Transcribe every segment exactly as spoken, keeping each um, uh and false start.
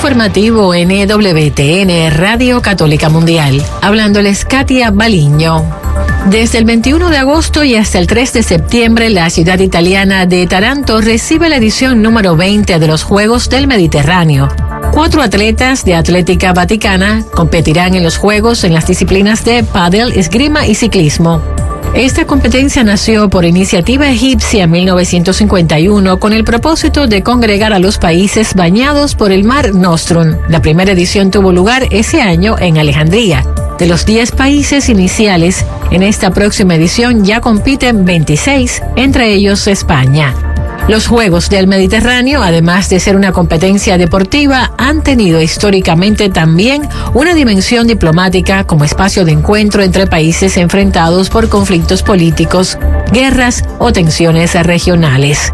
Informativo N W T N Radio Católica Mundial. Hablándoles Katia Baliño. Desde el veintiuno de agosto y hasta el tres de septiembre, la ciudad italiana de Taranto recibe la edición número veinte de los Juegos del Mediterráneo. Cuatro atletas de Atlética Vaticana competirán en los Juegos en las disciplinas de pádel, esgrima y ciclismo. Esta competencia nació por iniciativa egipcia en mil novecientos cincuenta y uno con el propósito de congregar a los países bañados por el Mar Nostrum. La primera edición tuvo lugar ese año en Alejandría. De los diez países iniciales, en esta próxima edición ya compiten veintiséis, entre ellos España. Los Juegos del Mediterráneo, además de ser una competencia deportiva, han tenido históricamente también una dimensión diplomática como espacio de encuentro entre países enfrentados por conflictos políticos, guerras o tensiones regionales.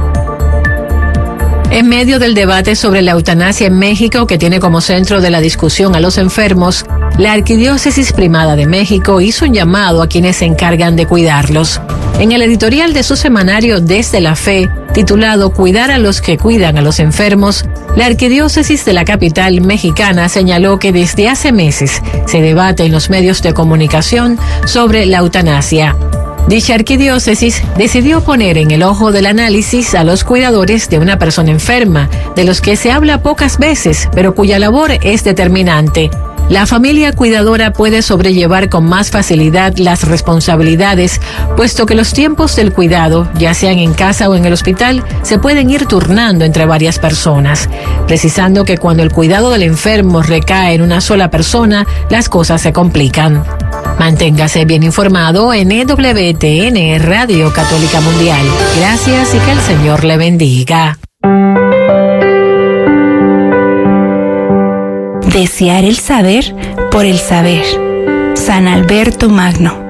En medio del debate sobre la eutanasia en México, que tiene como centro de la discusión a los enfermos, la Arquidiócesis Primada de México hizo un llamado a quienes se encargan de cuidarlos. En el editorial de su semanario Desde la Fe, titulado Cuidar a los que cuidan a los enfermos, la Arquidiócesis de la capital mexicana señaló que desde hace meses se debate en los medios de comunicación sobre la eutanasia. Dicha arquidiócesis decidió poner en el ojo del análisis a los cuidadores de una persona enferma, de los que se habla pocas veces, pero cuya labor es determinante. La familia cuidadora puede sobrellevar con más facilidad las responsabilidades, puesto que los tiempos del cuidado, ya sean en casa o en el hospital, se pueden ir turnando entre varias personas, precisando que cuando el cuidado del enfermo recae en una sola persona, las cosas se complican. Manténgase bien informado en E W T N Radio Católica Mundial. Gracias y que el Señor le bendiga. Desear el saber por el saber. San Alberto Magno.